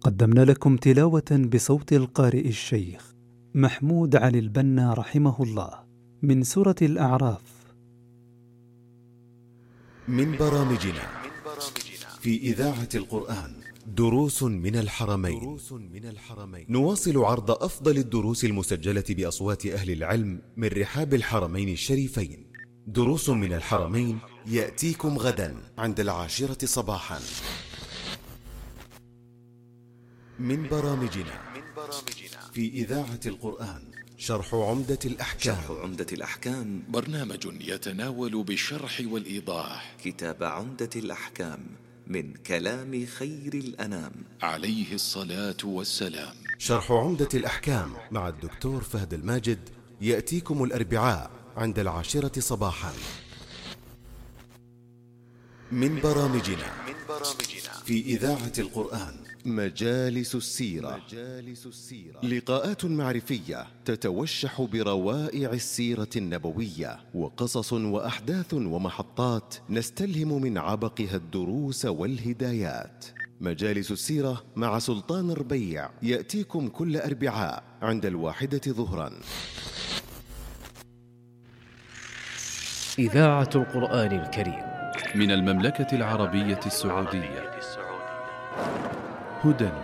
قدمنا لكم تلاوة بصوت القارئ الشيخ محمود علي البنا رحمه الله من سورة الأعراف. من برامجنا في إذاعة القرآن دروس من الحرمين. نواصل عرض أفضل الدروس المسجلة بأصوات أهل العلم من رحاب الحرمين الشريفين. دروس من الحرمين يأتيكم غدا عند 10 صباحا. من برامجنا في إذاعة القرآن شرح عمدة الأحكام. برنامج يتناول بالشرح والإيضاح كتاب عمدة الأحكام من كلام خير الأنام عليه الصلاة والسلام. شرح عمدة الأحكام مع الدكتور فهد الماجد يأتيكم الأربعاء عند 10 صباحا. من برامجنا في إذاعة القرآن مجالس السيرة. لقاءات معرفية تتوشح بروائع السيرة النبوية وقصص وأحداث ومحطات نستلهم من عبقها الدروس والهدايات. مجالس السيرة مع سلطان ربيع يأتيكم كل أربعاء عند 1 ظهرا. إذاعة القرآن الكريم من المملكة العربية السعودية. هدى